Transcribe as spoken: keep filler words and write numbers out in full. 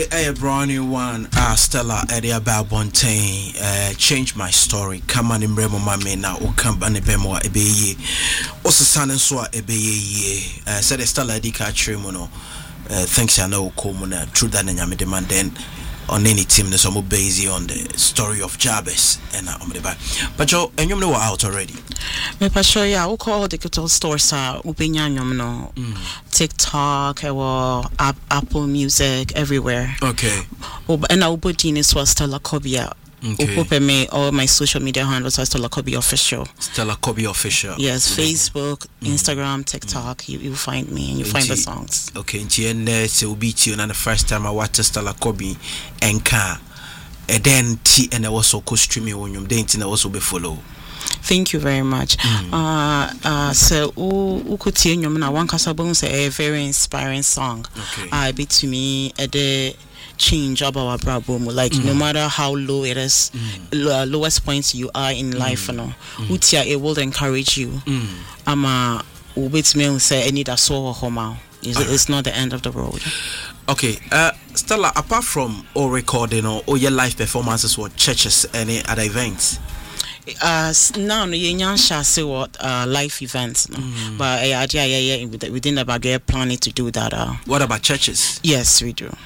A brand new one, uh, Stella Eddie Babontain, uh, change my story. Come on in Bremo Mame now, or come on in Bemo Ebeye. Also, San and Swa Ebeye, uh, said Stella Eddie Catchimono. Uh, thanks, I know, Comuna, true than Yami demand then on any team, there's some based on the story of Jabez and I'm the back. But Joe, and you know out already. Me pa show ya we call digital stores are ubinya no TikTok or Apple Music everywhere. Okay. And our body is was Stella Kobia. Okay. Me all my social media handles are Stella Kobe official. Stella Kobe official. Yes, Facebook, mm. Instagram, TikTok. Mm. You you find me and you find the songs. Okay, and uh, will be you. And the first time I watched Stella Kobe and car, and then T and I also co streaming on you. Then I also be follow. Thank you very much. Mm. Uh, uh, so, u kuti nyom na one kasabon say a very inspiring song. Okay. I be to me a day. Change about brabo like mm. no matter how low it is, mm. uh, lowest points you are in mm. life, you know, mm. it will encourage you. Mm. I'm a wait me say I need a soul home. It's, uh, it's not the end of the road. Okay, uh, Stella, apart from all recording or all your live performances or churches, any other events? Uh, now no you shall say what uh life events, no? Mm. But uh, yeah, yeah, yeah, within the budget planning to do that. Uh, what about churches? Yes, we do.